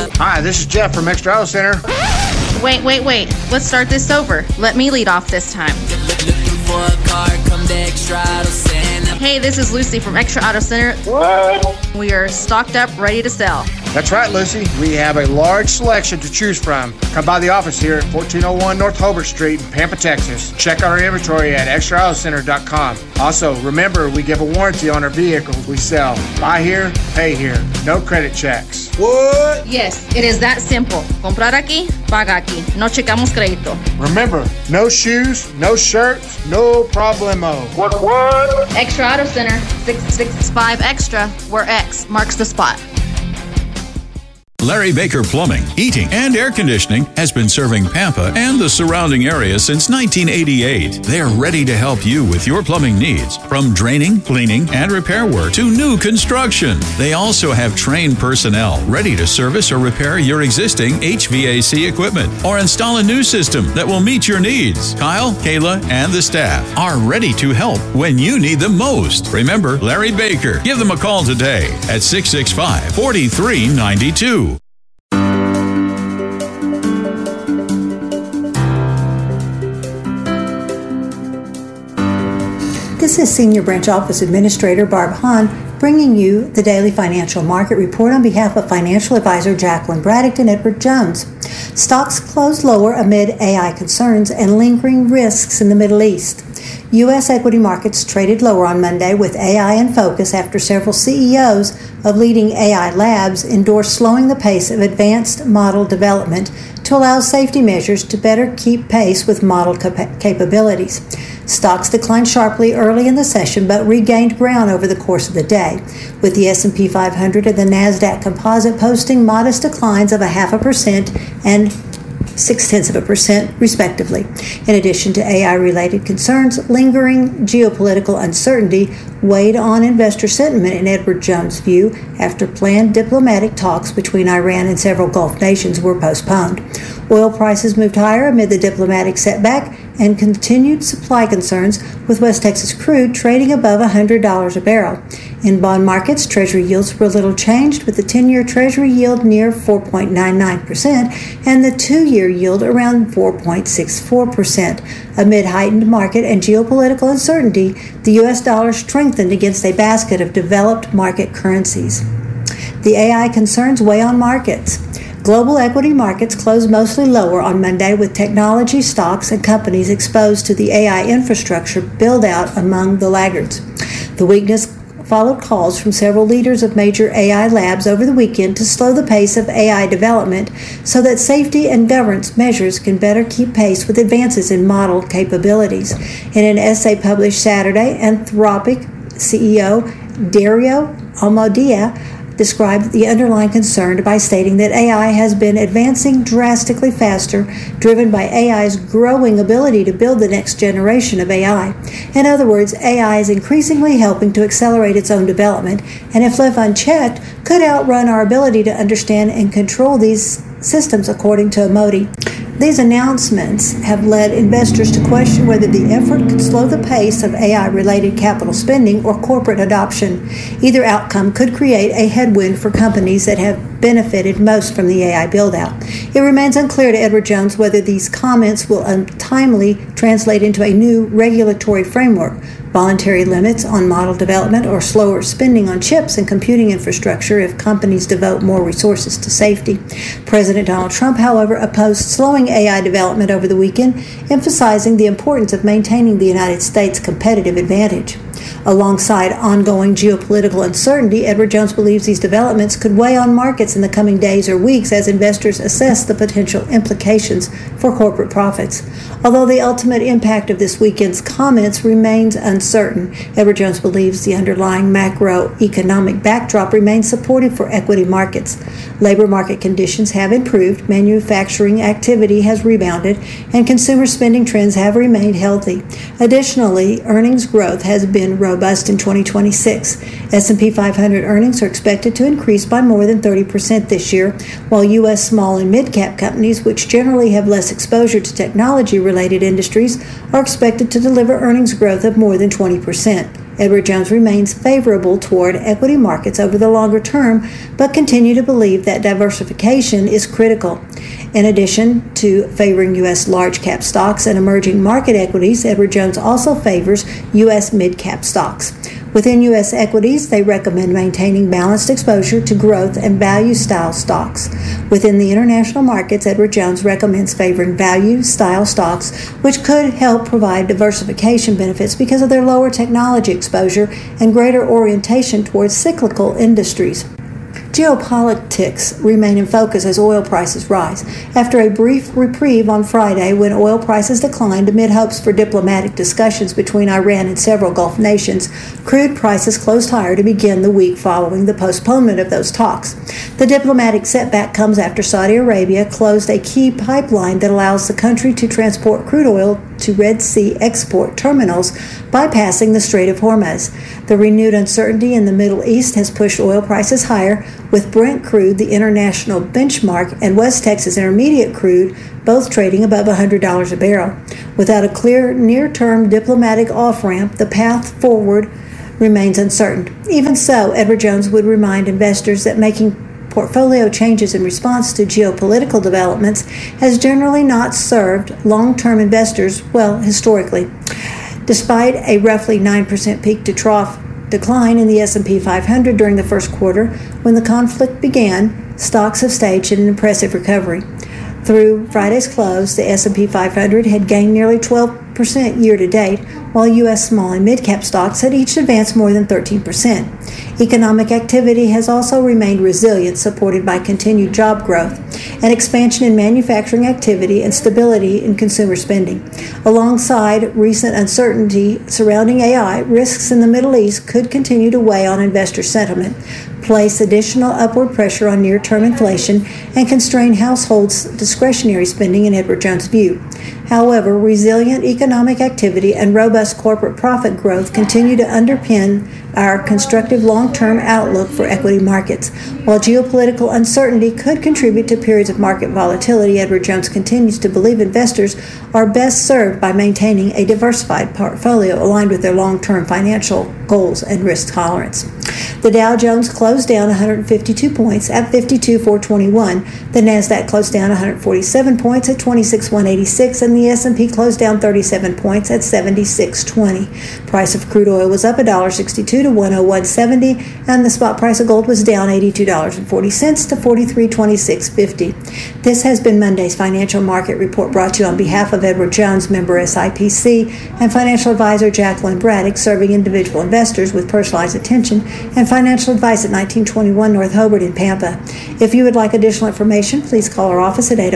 Hi, this is Jeff from Extra Auto Center. Wait. Let's start this over. Let me lead off this time. Hey, this is Lucy from Extra Auto Center. What? We are stocked up, ready to sell. That's right, Lucy. We have a large selection to choose from. Come by the office here at 1401 North Hobart Street in Pampa, Texas. Check out our inventory at extraautocenter.com. Also, remember, we give a warranty on our vehicles we sell. Buy here, pay here. No credit checks. What? Yes, it is that simple. Comprar aquí, paga aquí. No checamos crédito. Remember, no shoes, no shirts, no problemo. What? Extra Auto Center, 665 Extra, where X marks the spot. Larry Baker Plumbing, Heating, and Air Conditioning has been serving Pampa and the surrounding area since 1988. They're ready to help you with your plumbing needs, from draining, cleaning, and repair work to new construction. They also have trained personnel ready to service or repair your existing HVAC equipment or install a new system that will meet your needs. Kyle, Kayla, and the staff are ready to help when you need them most. Remember Larry Baker. Give them a call today at 665-4392. This is Senior Branch Office Administrator Barb Hahn bringing you the Daily Financial Market Report on behalf of Financial Advisor Jacqueline Braddock and Edward Jones. Stocks closed lower amid AI concerns and lingering risks in the Middle East. U.S. equity markets traded lower on Monday with AI in focus after several CEOs of leading AI labs endorsed slowing the pace of advanced model development to allow safety measures to better keep pace with model capabilities. Stocks declined sharply early in the session but regained ground over the course of the day, with the S&P 500 and the NASDAQ Composite posting modest declines of 0.5% and 0.6%, respectively. In addition to AI-related concerns, lingering geopolitical uncertainty weighed on investor sentiment in Edward Jones' view after planned diplomatic talks between Iran and several Gulf nations were postponed. Oil prices moved higher amid the diplomatic setback and continued supply concerns, with West Texas crude trading above $100 a barrel. In bond markets, Treasury yields were little changed, with the 10-year Treasury yield near 4.99% and the 2-year yield around 4.64%. Amid heightened market and geopolitical uncertainty, the U.S. dollar strengthened against a basket of developed market currencies. The AI concerns weigh on markets. Global equity markets closed mostly lower on Monday, with technology stocks and companies exposed to the AI infrastructure build-out among the laggards. The weakness followed calls from several leaders of major AI labs over the weekend to slow the pace of AI development so that safety and governance measures can better keep pace with advances in model capabilities. In an essay published Saturday, Anthropic CEO Dario Amodei described the underlying concern by stating that AI has been advancing drastically faster, driven by AI's growing ability to build the next generation of AI. In other words, AI is increasingly helping to accelerate its own development, and if left unchecked, could outrun our ability to understand and control these systems, according to Amodei. These announcements have led investors to question whether the effort could slow the pace of AI-related capital spending or corporate adoption. Either outcome could create a headwind for companies that have benefited most from the AI build-out. It remains unclear to Edward Jones whether these comments will untimely translate into a new regulatory framework, voluntary limits on model development, or slower spending on chips and computing infrastructure if companies devote more resources to safety. President Donald Trump, however, opposed slowing AI development over the weekend, emphasizing the importance of maintaining the United States' competitive advantage. Alongside ongoing geopolitical uncertainty, Edward Jones believes these developments could weigh on markets in the coming days or weeks as investors assess the potential implications for corporate profits. Although the ultimate impact of this weekend's comments remains uncertain, Edward Jones believes the underlying macroeconomic backdrop remains supportive for equity markets. Labor market conditions have improved, manufacturing activity has rebounded, and consumer spending trends have remained healthy. Additionally, earnings growth has been robust in 2026. S&P 500 earnings are expected to increase by more than 30% this year, while U.S. small and mid-cap companies, which generally have less exposure to technology-related industries, are expected to deliver earnings growth of more than 20%. Edward Jones remains favorable toward equity markets over the longer term, but continue to believe that diversification is critical. In addition to favoring U.S. large-cap stocks and emerging market equities, Edward Jones also favors U.S. mid-cap stocks. Within U.S. equities, they recommend maintaining balanced exposure to growth and value-style stocks. Within the international markets, Edward Jones recommends favoring value-style stocks, which could help provide diversification benefits because of their lower technology exposure and greater orientation towards cyclical industries. Geopolitics remain in focus as oil prices rise. After a brief reprieve on Friday when oil prices declined amid hopes for diplomatic discussions between Iran and several Gulf nations, crude prices closed higher to begin the week following the postponement of those talks. The diplomatic setback comes after Saudi Arabia closed a key pipeline that allows the country to transport crude oil to Red Sea export terminals, bypassing the Strait of Hormuz. The renewed uncertainty in the Middle East has pushed oil prices higher, with Brent crude, the international benchmark, and West Texas Intermediate crude both trading above $100 a barrel. Without a clear near-term diplomatic off-ramp, the path forward remains uncertain. Even so, Edward Jones would remind investors that making portfolio changes in response to geopolitical developments has generally not served long-term investors well historically. Despite a roughly 9% peak-to-trough decline in the S&P 500 during the first quarter, when the conflict began, stocks have staged an impressive recovery. Through Friday's close, the S&P 500 had gained nearly 12% year-to-date, while U.S. small and mid-cap stocks had each advanced more than 13%. Economic activity has also remained resilient, supported by continued job growth, an expansion in manufacturing activity, and stability in consumer spending. Alongside recent uncertainty surrounding AI, risks in the Middle East could continue to weigh on investor sentiment, place additional upward pressure on near-term inflation, and constrain households' discretionary spending in Edward Jones' view. However, resilient economic activity and robust corporate profit growth continue to underpin our constructive long-term outlook for equity markets. While geopolitical uncertainty could contribute to periods of market volatility, Edward Jones continues to believe investors are best served by maintaining a diversified portfolio aligned with their long-term financial goals and risk tolerance. The Dow Jones closed down 152 points at 52,421. The Nasdaq closed down 147 points at 26,186, and the S&P closed down 37 points at 76.20. Price of crude oil was up $1.62 to 101.70, and the spot price of gold was down $82.40 to 43.2650. This has been Monday's Financial Market Report, brought to you on behalf of Edward Jones, member SIPC, and financial advisor Jacqueline Braddock, serving individual investors with personalized attention and financial advice at 1921 North Hobart in Pampa. If you would like additional information, please call our office at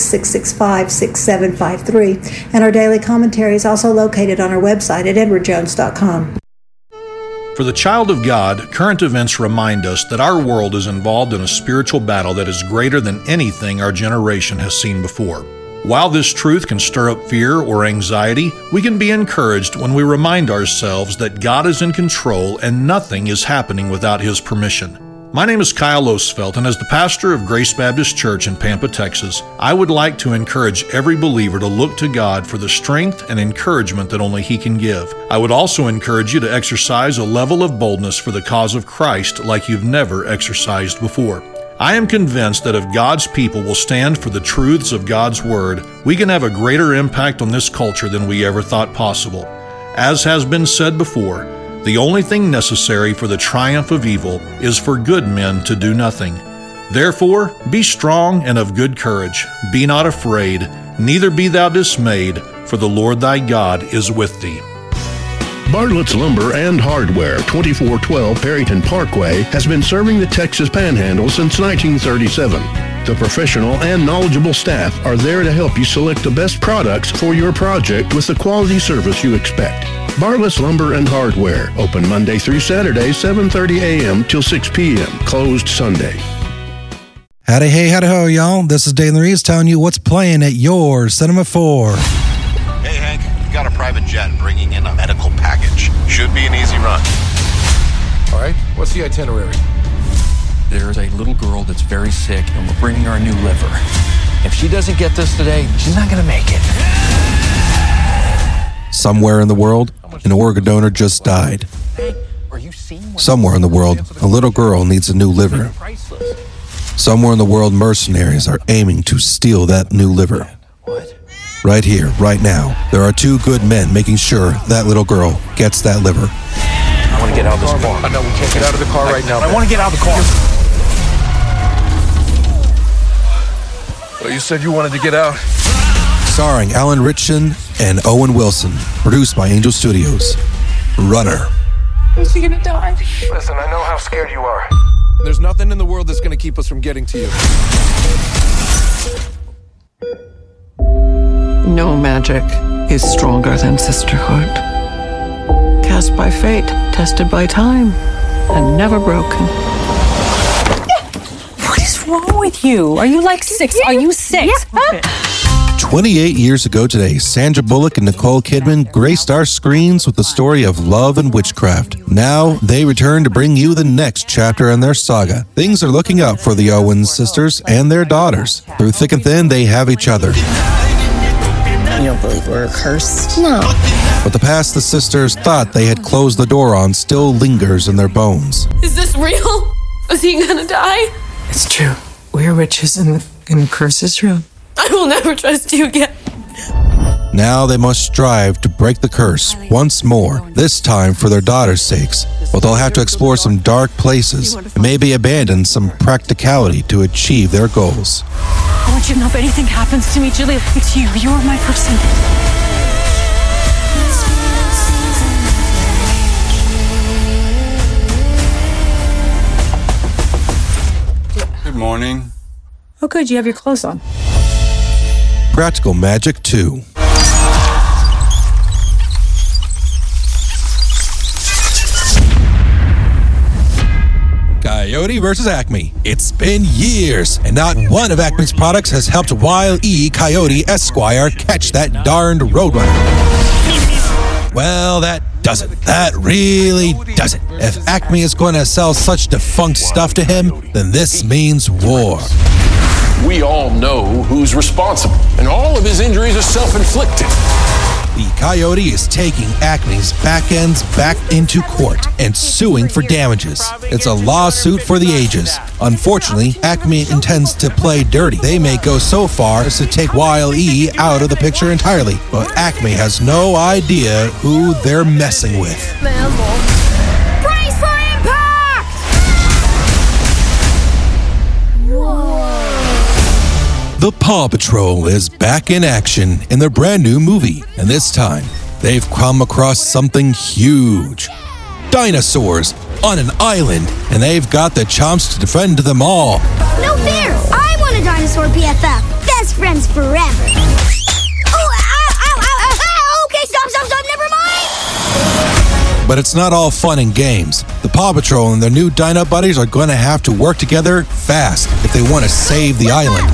806-665-6753. And our daily commentary is also located on our website at edwardjones.com. For the child of God, current events remind us that our world is involved in a spiritual battle that is greater than anything our generation has seen before. While this truth can stir up fear or anxiety, we can be encouraged when we remind ourselves that God is in control and nothing is happening without His permission. My name is Kyle Osfeld, and as the pastor of Grace Baptist Church in Pampa, Texas, I would like to encourage every believer to look to God for the strength and encouragement that only He can give. I would also encourage you to exercise a level of boldness for the cause of Christ like you've never exercised before. I am convinced that if God's people will stand for the truths of God's Word, we can have a greater impact on this culture than we ever thought possible. As has been said before, the only thing necessary for the triumph of evil is for good men to do nothing. Therefore, be strong and of good courage. Be not afraid, neither be thou dismayed, for the Lord thy God is with thee. Bartlett's Lumber and Hardware, 2412 Perryton Parkway, has been serving the Texas Panhandle since 1937. The professional and knowledgeable staff are there to help you select the best products for your project with the quality service you expect. Bartlett's Lumber and Hardware, open Monday through Saturday, 7:30 a.m. till 6 p.m., closed Sunday. Howdy, hey, howdy, ho, y'all. This is Dalen Reeves telling you what's playing at your Cinema 4. Hey, Hank, we've got a private jet bringing in a medical package. Should be an easy run. All right, what's the itinerary? There's a little girl that's very sick, and we're bringing her a new liver. If she doesn't get this today, she's not going to make it. Somewhere in the world, An organ donor just died. Somewhere in the world, a little girl needs a new liver. Somewhere in the world, mercenaries are aiming to steal that new liver. Right here, right now, there are two good men making sure that little girl gets that liver. I want to get out of this car. I know we can't get out of the car right now. I want to get out of the car. Well, you said you wanted to get out. Starring Alan Ritchson and Owen Wilson. Produced by Angel Studios. Runner. Is she gonna die? Listen, I know how scared you are. There's nothing in the world that's going to keep us from getting to you. No magic is stronger than sisterhood. Cast by fate, tested by time, and never broken. What is wrong with you? Are you like 6? Are you 6? Yeah. 28 years ago today, Sandra Bullock and Nicole Kidman graced our screens with the story of love and witchcraft. Now, they return to bring you the next chapter in their saga. Things are looking up for the Owens sisters and their daughters. Through thick and thin, they have each other. You don't believe we're cursed? No. But the past the sisters thought they had closed the door on still lingers in their bones. Is this real? Is he gonna die? It's true. We're witches and the curse is real. I will never trust you again. Now they must strive to break the curse once more, this time for their daughters' sakes. But they'll have to explore some dark places and maybe abandon some practicality to achieve their goals. I want you to know if anything happens to me, Julia, it's you. You're my person. Good morning. Oh, good. You have your clothes on. Practical Magic 2. Coyote versus Acme. It's been years, and not one of Acme's products has helped Wile E. Coyote Esquire catch that darned roadrunner. Well, that doesn't. That really doesn't. If Acme is going to sell such defunct stuff to him, then this means war. We all know who's responsible, and all of his injuries are self-inflicted. The Coyote is taking Acme's back ends back into court and suing for damages. It's a lawsuit for the ages. Unfortunately, Acme intends to play dirty. They may go so far as to take Wile E out of the picture entirely, but Acme has no idea who they're messing with. Brace for impact! The Paw Patrol is back in action in their brand new movie, and this time, they've come across something huge. Dinosaurs on an island, and they've got the chomps to defend them all. No fair! I want a dinosaur BFF. Best friends forever. Oh, ow. Okay, stop, never mind. But it's not all fun and games. The Paw Patrol and their new Dino buddies are going to have to work together fast if they want to save the island.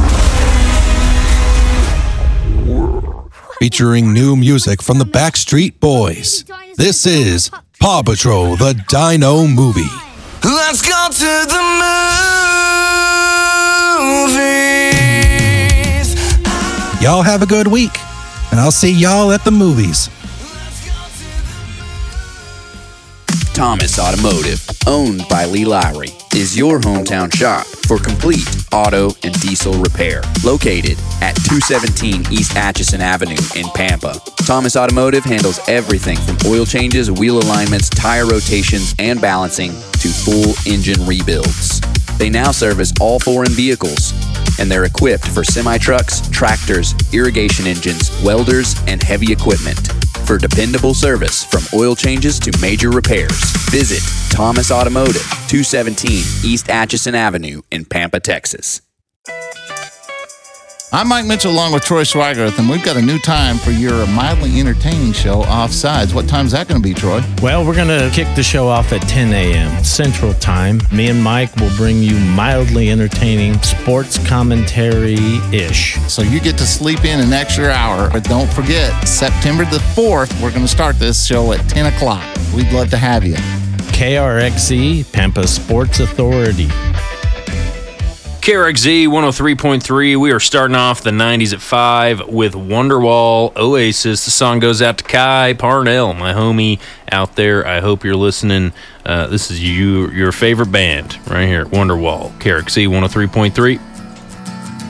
Featuring new music from the Backstreet Boys. This is Paw Patrol, the Dino Movie. Let's go to the movies. Y'all have a good week, and I'll see y'all at the movies. Thomas Automotive, owned by Lee Lowry, is your hometown shop for complete auto and diesel repair. Located at 217 East Atchison Avenue in Pampa. Thomas Automotive handles everything from oil changes, wheel alignments, tire rotations, and balancing to full engine rebuilds. They now service all foreign vehicles, and they're equipped for semi-trucks, tractors, irrigation engines, welders, and heavy equipment. For dependable service from oil changes to major repairs, visit Thomas Automotive, 217 East Atchison Avenue in Pampa, Texas. I'm Mike Mitchell along with Troy Swigerth, and we've got a new time for your mildly entertaining show, Offsides. What time's that going to be, Troy? Well, we're going to kick the show off at 10 a.m. Central Time. Me and Mike will bring you mildly entertaining sports commentary-ish. So you get to sleep in an extra hour. But don't forget, September the 4th, we're going to start this show at 10 o'clock. We'd love to have you. KRXE, Pampa Sports Authority. KRXZ 103.3. We are starting off the 90s at 5 with Wonderwall, Oasis. The song goes out to Kai Parnell, my homie out there. I hope you're listening. This is your favorite band right here, Wonderwall, KRXZ 103.3.